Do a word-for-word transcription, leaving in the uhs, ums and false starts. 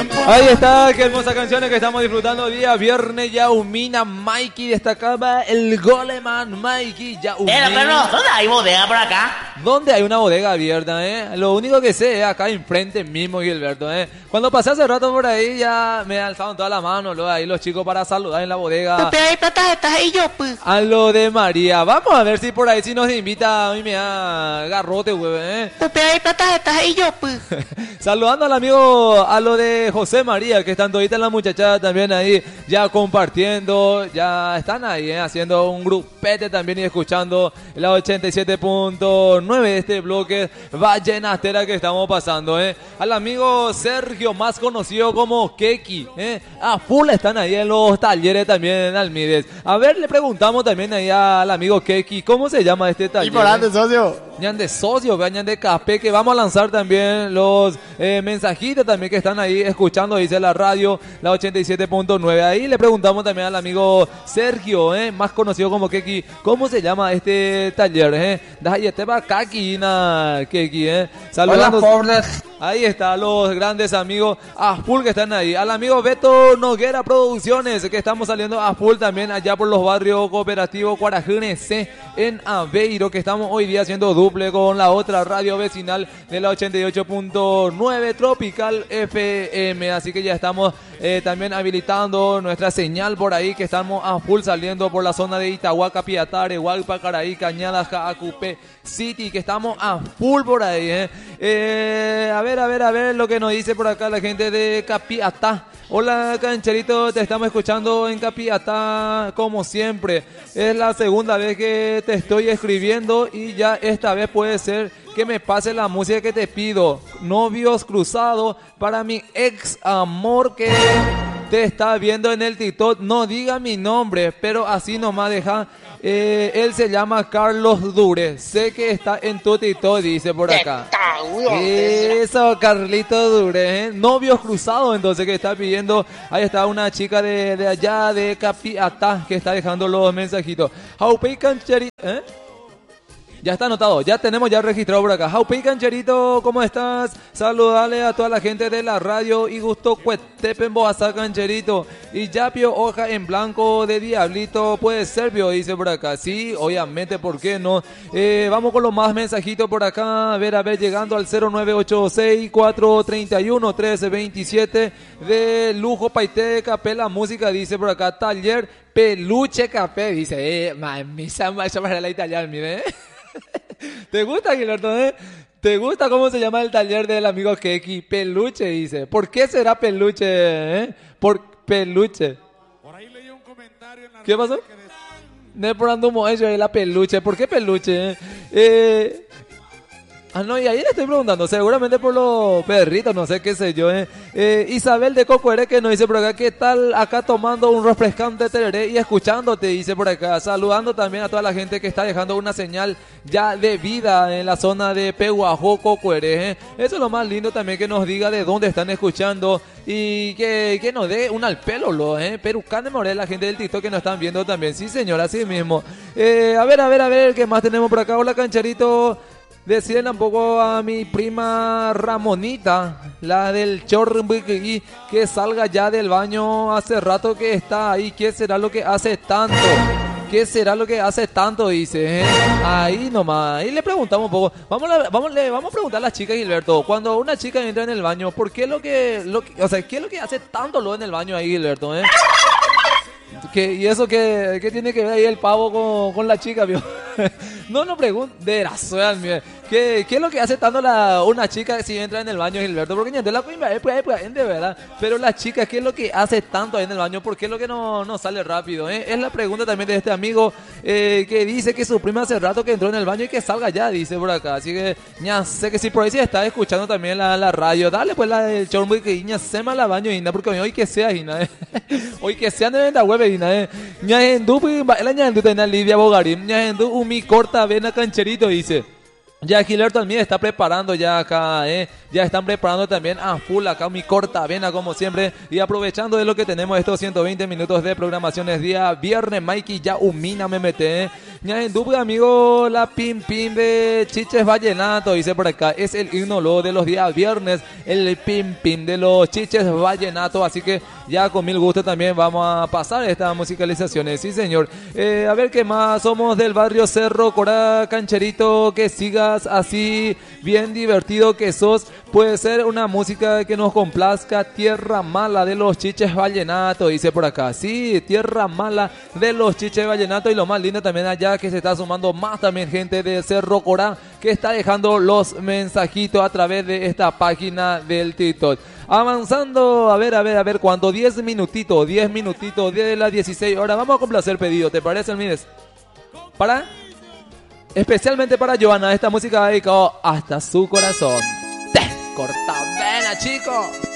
tiempo. Ahí está, qué hermosa canción que estamos disfrutando día viernes. Yaumina, Mikey destacaba el goleman Mikey Yaumina. Eh, pero ¿dónde hay bodega por acá? ¿Dónde hay una bodega abierta, eh? Lo único que sé es acá enfrente mismo, Gilberto, eh. Cuando pasé hace rato por ahí ya me alzaron toda la mano, luego ahí los chicos para saludar en la bodega. Pero hay plata, estás ahí yo, pues. A lo de María. Vamos a ver si por ahí si nos invita a mí me da garrote, güey, eh. Pero hay plata, estás ahí yo, pues. Saludando al amigo, a lo de José María, que están toditas las muchachadas también ahí, ya compartiendo, ya están ahí, eh, haciendo un grupete también y escuchando la ochenta y siete punto nueve de este bloque vallenatera que estamos pasando, eh. Al amigo Sergio, más conocido como Keki, eh. A full están ahí en los talleres también en Almides. A ver, le preguntamos también ahí al amigo Keki, ¿cómo se llama este taller? Importante, socio. Ñan de socio, ñan de café, que vamos a lanzar también los eh, mensajitos también que están ahí escuchando, dice la radio, la ochenta y siete punto nueve. Ahí le preguntamos también al amigo Sergio, eh, más conocido como Keki, ¿cómo se llama este taller? Eh? Kaki, Keki, eh. Saludando. Hola, pobres. Ahí está, los grandes amigos a full que están ahí. Al amigo Beto Noguera Producciones, que estamos saliendo a full también allá por los barrios cooperativos Cuarajunese en Aveiro, que estamos hoy día haciendo duple con la otra radio vecinal de la ochenta y ocho punto nueve Tropical F M. Así que ya estamos eh, también habilitando nuestra señal por ahí, que estamos a full saliendo por la zona de Itahuaca, Piatare, Hualpa, Caraí, Cañadas, Jacupé City, que estamos a full por ahí, eh. Eh, a ver, a ver, a ver lo que nos dice por acá la gente de Capiatá. Hola, Cancherito, te estamos escuchando en Capiatá como siempre. Es la segunda vez que te estoy escribiendo y ya esta vez puede ser que me pase la música que te pido. Novios cruzados para mi ex amor que te está viendo en el TikTok. No diga mi nombre, pero así nomás deja. Eh, él se llama Carlos Dure. Sé que está en tu TikTok, dice por acá. Eso, Carlito Dure, ¿eh? Novios cruzados, entonces, que está pidiendo. Ahí está una chica de, de allá, de Capiatá, que está dejando los mensajitos. Jaupey Cancherito, ¿eh? Ya está anotado, ya tenemos ya registrado por acá. Jaupey Cancherito, ¿cómo estás? Saludale a toda la gente de la radio y gusto Cuetepen Boazá, Cancherito. Y Yapio, hoja en blanco de Diablito, puede ser, vio, dice por acá. Sí, obviamente, ¿por qué no? Eh, vamos con los más mensajitos por acá. A ver, a ver, llegando al cero nueve ocho seis, cuatro tres uno, tres dos siete de Lujo Paité Capela Música, dice por acá. Taller Peluche Café, dice. Eh, mamisa, macho para la italiana, mire. ¿Te gusta, Gilberto? Eh? ¿Te gusta cómo se llama el taller del amigo Keki? Peluche, dice. ¿Por qué será peluche? Eh? Por peluche. Por ahí leí un comentario en la ¿Qué pasó? que decía, Ne por ando moello de la peluche. ¿Por qué peluche? Eh? Eh, Ah, no, y ahí le estoy preguntando, seguramente por los perritos, no sé qué sé yo, eh. eh Isabel de Cocuere, que nos dice por acá, ¿qué tal acá tomando un refrescante tereré y escuchándote? Dice por acá, saludando también a toda la gente que está dejando una señal ya de vida en la zona de Pehuajó, Cocuere, eh. Eso es lo más lindo también, que nos diga de dónde están escuchando y que, que nos dé un al pelo, lo, eh. Perucán de Morel, la gente del TikTok que nos están viendo también, sí señor, así mismo. Eh, a ver, a ver, a ver, ¿qué más tenemos por acá? Hola, Cancherito. Decirle un poco a mi prima Ramonita, la del Chorrimbiquí, que salga ya del baño, hace rato que está ahí. ¿Qué será lo que hace tanto? ¿Qué será lo que hace tanto? Dice, ¿eh? Ahí nomás. Ahí le preguntamos un poco. Vamos a, vamos, le, vamos a preguntar a la chica, Gilberto. Cuando una chica entra en el baño, ¿por qué lo que, lo que o sea, qué es lo que hace tanto lo en el baño ahí, Gilberto? ¿Eh? ¿Qué, ¿Y eso qué, qué tiene que ver ahí el pavo con, con la chica, vio? No, no pregunto. De razón, mire. ¿Qué, ¿Qué es lo que hace tanto la, una chica si entra en el baño, Gilberto? Porque ya la primera vez, de verdad. Pero la chica, ¿qué es lo que hace tanto ahí en el baño? ¿Por qué es lo que no, no sale rápido? ¿Eh? Es la pregunta también de este amigo eh, que dice que su prima hace rato que entró en el baño y que salga ya, dice por acá. Así que, ya sé que si por ahí se está escuchando también la, la radio, dale pues la del chormo y que ya se me la baño, Ina, porque hoy que sea, Ina, eh. Hoy que sea de la web, Ina, eh. Ya en du, la ña en du, tenía Lidia Bogarín, ya en du, un mi corta vena Cancherito, dice. Ya Gilberto Almida está preparando ya acá, eh. Ya están preparando también a full acá mi corta vena como siempre. Y aprovechando de lo que tenemos estos ciento veinte minutos de programaciones día viernes, Mikey ya humina me mete, eh. Ñaendupe, amigo, la pim pim de Chiches Vallenato, dice por acá. Es el himno lo de los días viernes, el pim pim de los Chiches Vallenato. Así que ya con mil gusto también vamos a pasar estas musicalizaciones. Sí, señor. Eh, a ver qué más. Somos del barrio Cerro Corá, Cancherito. Que sigas así, bien divertido que sos. Puede ser una música que nos complazca. Tierra Mala de los Chiches Vallenato, dice por acá. Sí, Tierra Mala de los Chiches Vallenato. Y lo más lindo también allá que se está sumando más también gente de Cerro Corá que está dejando los mensajitos a través de esta página del TikTok. Avanzando, a ver, a ver, a ver, cuánto, diez minutitos, diez minutitos, diez de las dieciséis horas. Vamos a complacer pedido, ¿te parece, Mides? Para, especialmente para Joana, esta música ha dedicado hasta su corazón. ¡Te corta vena, chicos!